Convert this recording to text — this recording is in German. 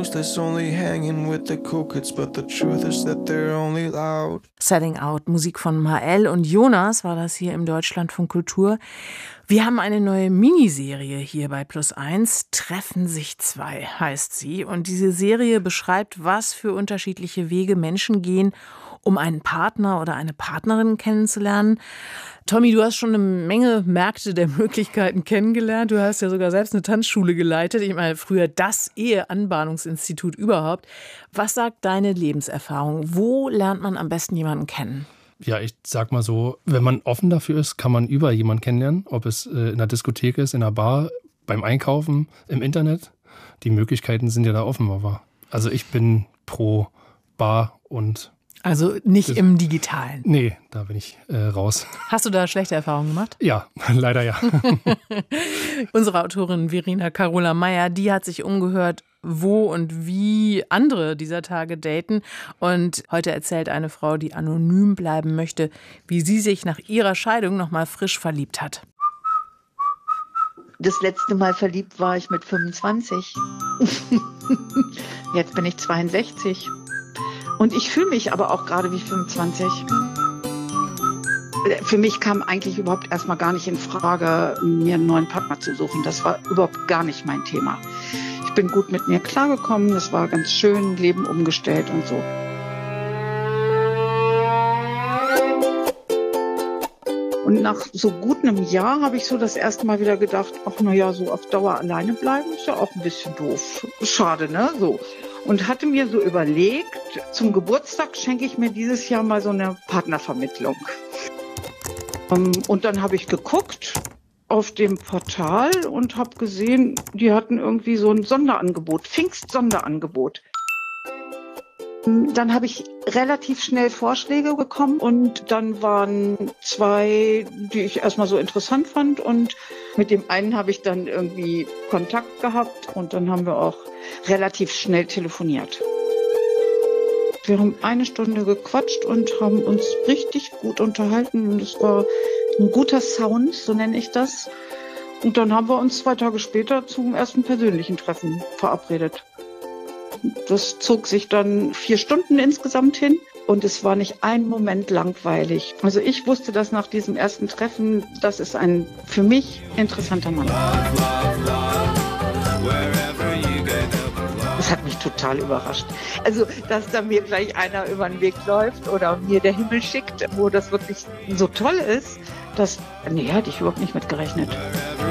useless, only hanging with the cool kids, but the truth is that they're only loud. Selling Out, Musik von Mael und Jonas war das hier im Deutschlandfunk Kultur. Wir haben eine neue Miniserie hier bei Plus1. Treffen sich zwei heißt sie. Und diese Serie beschreibt, was für unterschiedliche Wege Menschen gehen, um einen Partner oder eine Partnerin kennenzulernen. Tommy, du hast schon eine Menge Märkte der Möglichkeiten kennengelernt. Du hast ja sogar selbst eine Tanzschule geleitet. Ich meine, früher das Eheanbahnungsinstitut überhaupt. Was sagt deine Lebenserfahrung? Wo lernt man am besten jemanden kennen? Ja, ich sag mal so, wenn man offen dafür ist, kann man überall jemanden kennenlernen. Ob es in der Diskothek ist, in der Bar, beim Einkaufen, im Internet. Die Möglichkeiten sind ja da offen. Aber also ich bin pro Bar und... Also nicht im Digitalen? Nee, da bin ich raus. Hast du da schlechte Erfahrungen gemacht? Ja, leider ja. Unsere Autorin Verena Carola Meyer, die hat sich umgehört, wo und wie andere dieser Tage daten. Und heute erzählt eine Frau, die anonym bleiben möchte, wie sie sich nach ihrer Scheidung noch mal frisch verliebt hat. Das letzte Mal verliebt war ich mit 25. Jetzt bin ich 62. Und ich fühle mich aber auch gerade wie 25. Für mich kam eigentlich überhaupt erstmal gar nicht in Frage, mir einen neuen Partner zu suchen. Das war überhaupt gar nicht mein Thema. Ich bin gut mit mir klargekommen, das war ganz schön, Leben umgestellt und so. Und nach so gut einem Jahr habe ich so das erste Mal wieder gedacht, ach na ja, so auf Dauer alleine bleiben ist ja auch ein bisschen doof. Schade, ne? So. Und hatte mir so überlegt, zum Geburtstag schenke ich mir dieses Jahr mal so eine Partnervermittlung. Und dann habe ich geguckt auf dem Portal und habe gesehen, die hatten irgendwie so ein Sonderangebot, Pfingst-Sonderangebot. Dann habe ich relativ schnell Vorschläge bekommen und dann waren 2, die ich erstmal so interessant fand und mit dem einen habe ich dann irgendwie Kontakt gehabt und dann haben wir auch relativ schnell telefoniert. Wir haben 1 Stunde gequatscht und haben uns richtig gut unterhalten und es war ein guter Sound, so nenne ich das. Und dann haben wir uns 2 Tage später zum ersten persönlichen Treffen verabredet. Das zog sich dann 4 Stunden insgesamt hin und es war nicht ein Moment langweilig. Also ich wusste, dass nach diesem ersten Treffen, das ist ein für mich interessanter Mann. Das hat mich total überrascht. Also, dass da mir gleich einer über den Weg läuft oder mir der Himmel schickt, wo das wirklich so toll ist, hätte ich überhaupt nicht mit gerechnet.